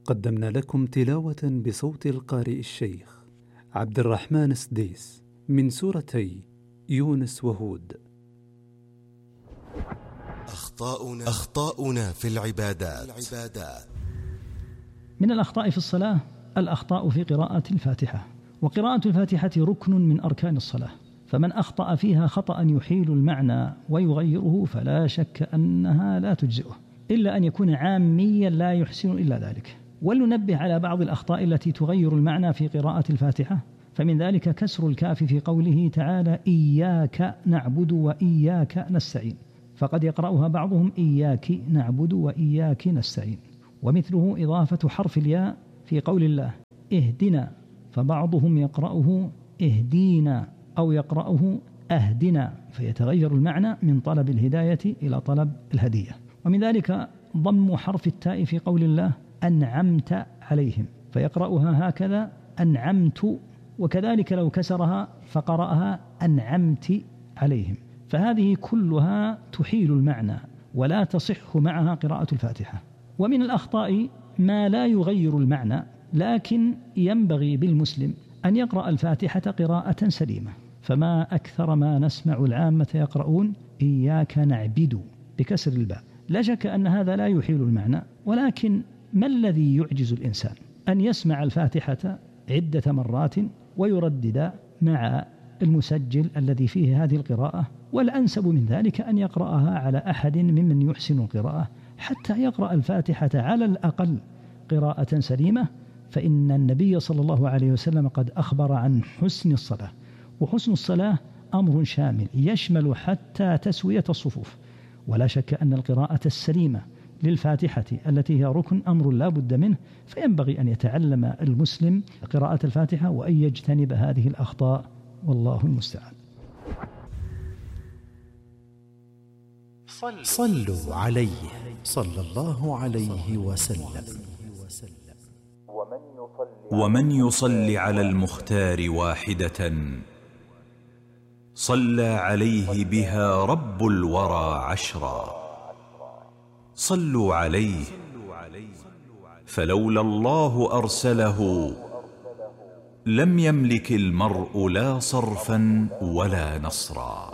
قدمنا لكم تلاوة بصوت القارئ الشيخ عبد الرحمن السديس من سورتي يونس وهود. أخطاؤنا في العبادات. من الأخطاء في الصلاة الأخطاء في قراءة الفاتحة، وقراءة الفاتحة ركن من أركان الصلاة، فمن أخطأ فيها خطأ يحيل المعنى ويغيره فلا شك أنها لا تجزئه، إلا أن يكون عاميا لا يحسن إلا ذلك. ولننبه على بعض الأخطاء التي تغير المعنى في قراءة الفاتحة، فمن ذلك كسر الكاف في قوله تعالى إياك نعبد وإياك نستعين، فقد يقرأها بعضهم إياك نعبد وإياك نستعين. ومثله إضافة حرف الياء في قول الله اهدنا، فبعضهم يقرأه اهدينا أو يقرأه أهدنا، فيتغير المعنى من طلب الهداية إلى طلب الهدية. ومن ذلك ضم حرف التاء في قول الله أنعمت عليهم، فيقرأها هكذا أنعمت، وكذلك لو كسرها فقرأها أنعمت عليهم، فهذه كلها تحيل المعنى ولا تصح معها قراءة الفاتحة. ومن الأخطاء ما لا يغير المعنى، لكن ينبغي بالمسلم أن يقرأ الفاتحة قراءة سليمة، فما أكثر ما نسمع العامة يقرؤون إياك نعبد بكسر الباء. لا شك أن هذا لا يحيل المعنى، ولكن ما الذي يعجز الإنسان؟ أن يسمع الفاتحة عدة مرات ويردد مع المسجل الذي فيه هذه القراءة، والأنسب من ذلك أن يقرأها على أحد ممن يحسن القراءة حتى يقرأ الفاتحة على الأقل قراءة سليمة، فإن النبي صلى الله عليه وسلم قد أخبر عن حسن الصلاة، وحسن الصلاة أمر شامل يشمل حتى تسوية الصفوف. ولا شك أن القراءة السليمة للفاتحة التي هي ركن أمر لا بد منه، فينبغي أن يتعلم المسلم قراءة الفاتحة وأن يجتنب هذه الأخطاء، والله المستعان. صلوا عليه صلى الله عليه وسلم. ومن يصلي على المختار واحدة صلى عليه بها رب الورى 10. صلوا عليه فلولا الله أرسله لم يملك المرء لا صرفا ولا نصرا.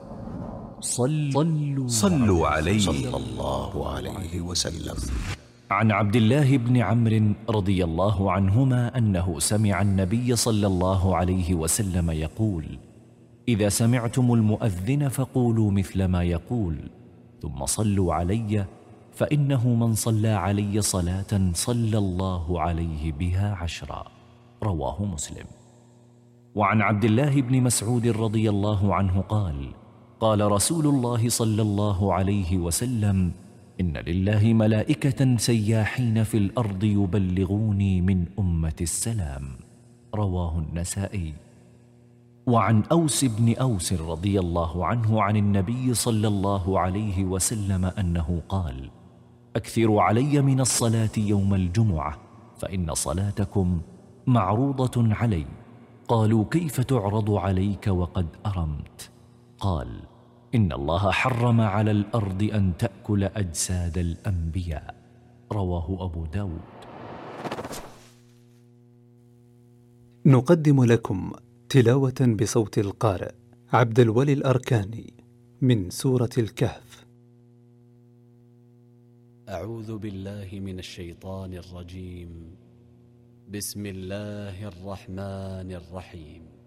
صلوا عليه صلى الله عليه وسلم. عن عبد الله بن عمرو رضي الله عنهما أنه سمع النبي صلى الله عليه وسلم يقول: إذا سمعتم المؤذن فقولوا مثل ما يقول، ثم صلوا علي، فإنه من صلى علي صلاة صلى الله عليه بها 10. رواه مسلم. وعن عبد الله بن مسعود رضي الله عنه قال: قال رسول الله صلى الله عليه وسلم: إن لله ملائكة سياحين في الأرض يبلغوني من أمة السلام. رواه النسائي. وعن أوس بن أوس رضي الله عنه عن النبي صلى الله عليه وسلم أنه قال: أكثروا علي من الصلاة يوم الجمعة، فإن صلاتكم معروضة علي. قالوا: كيف تعرض عليك وقد أرمت؟ قال: إن الله حرم على الأرض أن تأكل أجساد الأنبياء. رواه أبو داود. نقدم لكم تلاوة بصوت القارئ عبد الولي الأركاني من سورة الكهف. أعوذ بالله من الشيطان الرجيم. بسم الله الرحمن الرحيم.